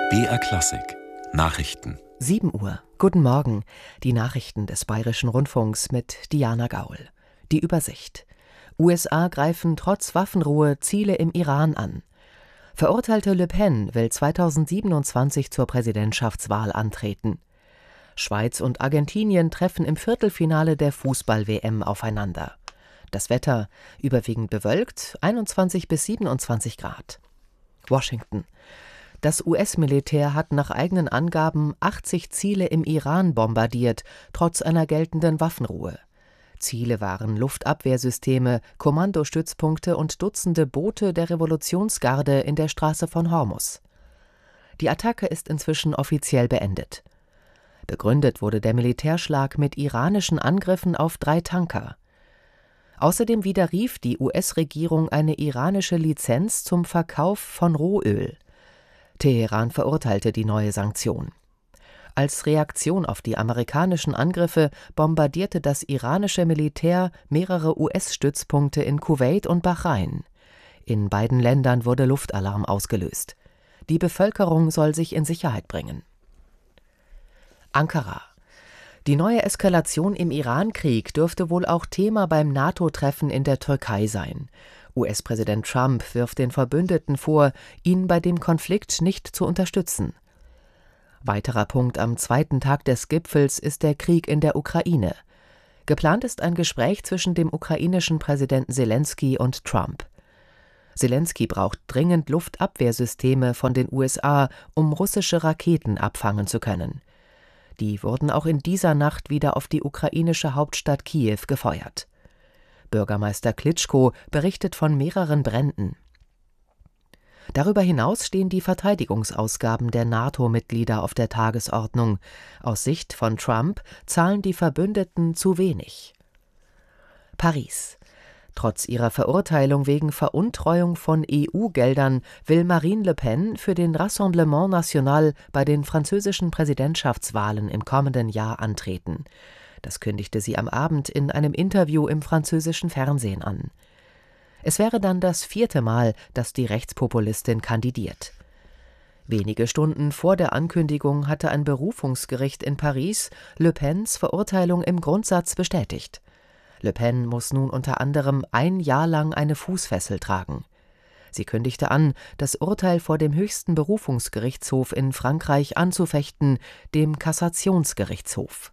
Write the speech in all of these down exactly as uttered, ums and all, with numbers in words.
B R Klassik Nachrichten. sieben Uhr. Guten Morgen. Die Nachrichten des Bayerischen Rundfunks mit Diana Gaul. Die Übersicht. U S A greifen trotz Waffenruhe Ziele im Iran an. Verurteilte Le Pen will zweitausendsiebenundzwanzig zur Präsidentschaftswahl antreten. Schweiz und Argentinien treffen im Viertelfinale der Fußball-W M aufeinander. Das Wetter überwiegend bewölkt, einundzwanzig bis siebenundzwanzig Grad. Washington. Das U S-Militär hat nach eigenen Angaben achtzig Ziele im Iran bombardiert, trotz einer geltenden Waffenruhe. Ziele waren Luftabwehrsysteme, Kommandostützpunkte und Dutzende Boote der Revolutionsgarde in der Straße von Hormuz. Die Attacke ist inzwischen offiziell beendet. Begründet wurde der Militärschlag mit iranischen Angriffen auf drei Tanker. Außerdem widerrief die U S-Regierung eine iranische Lizenz zum Verkauf von Rohöl. Teheran verurteilte die neue Sanktion. Als Reaktion auf die amerikanischen Angriffe bombardierte das iranische Militär mehrere U S-Stützpunkte in Kuwait und Bahrain. In beiden Ländern wurde Luftalarm ausgelöst. Die Bevölkerung soll sich in Sicherheit bringen. Ankara. Die neue Eskalation im Iran-Krieg dürfte wohl auch Thema beim NATO-Treffen in der Türkei sein. U S-Präsident Trump wirft den Verbündeten vor, ihn bei dem Konflikt nicht zu unterstützen. Weiterer Punkt am zweiten Tag des Gipfels ist der Krieg in der Ukraine. Geplant ist ein Gespräch zwischen dem ukrainischen Präsidenten Selenskyj und Trump. Selenskyj braucht dringend Luftabwehrsysteme von den U S A, um russische Raketen abfangen zu können. Die wurden auch in dieser Nacht wieder auf die ukrainische Hauptstadt Kiew gefeuert. Bürgermeister Klitschko berichtet von mehreren Bränden. Darüber hinaus stehen die Verteidigungsausgaben der NATO-Mitglieder auf der Tagesordnung. Aus Sicht von Trump zahlen die Verbündeten zu wenig. Paris. Trotz ihrer Verurteilung wegen Veruntreuung von E U-Geldern will Marine Le Pen für den Rassemblement National bei den französischen Präsidentschaftswahlen im kommenden Jahr antreten. Das kündigte sie am Abend in einem Interview im französischen Fernsehen an. Es wäre dann das vierte Mal, dass die Rechtspopulistin kandidiert. Wenige Stunden vor der Ankündigung hatte ein Berufungsgericht in Paris Le Pens Verurteilung im Grundsatz bestätigt. Le Pen muss nun unter anderem ein Jahr lang eine Fußfessel tragen. Sie kündigte an, das Urteil vor dem höchsten Berufungsgerichtshof in Frankreich anzufechten, dem Kassationsgerichtshof.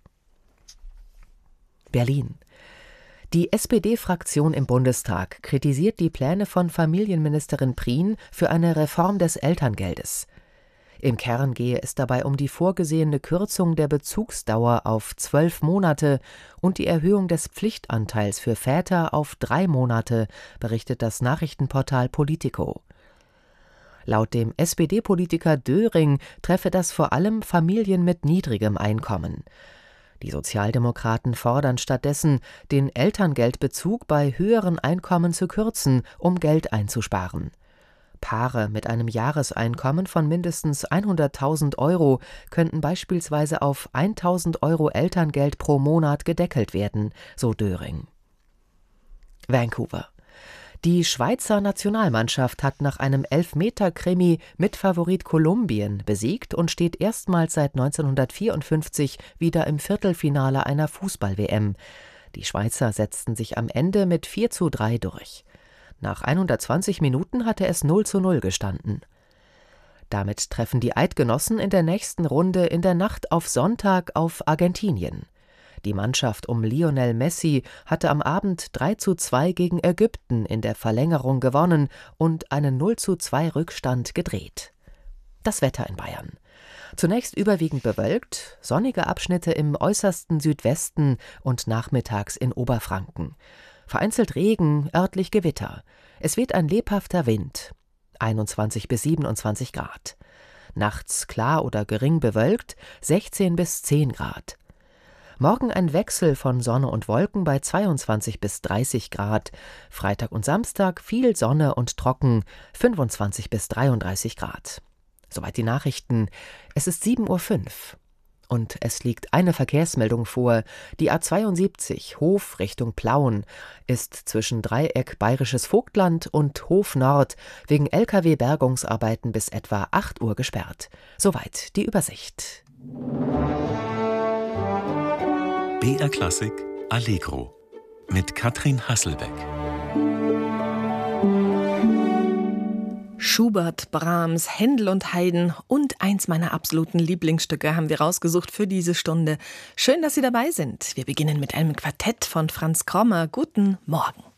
Berlin. Die S P D-Fraktion im Bundestag kritisiert die Pläne von Familienministerin Prien für eine Reform des Elterngeldes. Im Kern gehe es dabei um die vorgesehene Kürzung der Bezugsdauer auf zwölf Monate und die Erhöhung des Pflichtanteils für Väter auf drei Monate, berichtet das Nachrichtenportal Politico. Laut dem S P D-Politiker Döring treffe das vor allem Familien mit niedrigem Einkommen. Die Sozialdemokraten fordern stattdessen, den Elterngeldbezug bei höheren Einkommen zu kürzen, um Geld einzusparen. Paare mit einem Jahreseinkommen von mindestens hunderttausend Euro könnten beispielsweise auf tausend Euro Elterngeld pro Monat gedeckelt werden, so Döring. Vancouver. Die Schweizer Nationalmannschaft hat nach einem Elfmeter-Krimi Mitfavorit Kolumbien besiegt und steht erstmals seit neunzehnhundertvierundfünfzig wieder im Viertelfinale einer Fußball-W M. Die Schweizer setzten sich am Ende mit vier zu drei durch. Nach hundertzwanzig Minuten hatte es null zu null gestanden. Damit treffen die Eidgenossen in der nächsten Runde in der Nacht auf Sonntag auf Argentinien. Die Mannschaft um Lionel Messi hatte am Abend drei zu zwei gegen Ägypten in der Verlängerung gewonnen und einen null zu zwei Rückstand gedreht. Das Wetter in Bayern. Zunächst überwiegend bewölkt, sonnige Abschnitte im äußersten Südwesten und nachmittags in Oberfranken. Vereinzelt Regen, örtlich Gewitter. Es weht ein lebhafter Wind. einundzwanzig bis siebenundzwanzig Grad. Nachts klar oder gering bewölkt, sechzehn bis zehn Grad. Morgen ein Wechsel von Sonne und Wolken bei zweiundzwanzig bis dreißig Grad. Freitag und Samstag viel Sonne und trocken, fünfundzwanzig bis dreiunddreißig Grad. Soweit die Nachrichten. Es ist sieben Uhr fünf. Und es liegt eine Verkehrsmeldung vor. Die A zweiundsiebzig Hof Richtung Plauen ist zwischen Dreieck Bayerisches Vogtland und Hof Nord wegen L K W-Bergungsarbeiten bis etwa acht Uhr gesperrt. Soweit die Übersicht. B R Klassik Allegro mit Katrin Hasselbeck. Schubert, Brahms, Händel und Haydn und eins meiner absoluten Lieblingsstücke haben wir rausgesucht für diese Stunde. Schön, dass Sie dabei sind. Wir beginnen mit einem Quartett von Franz Krommer. Guten Morgen.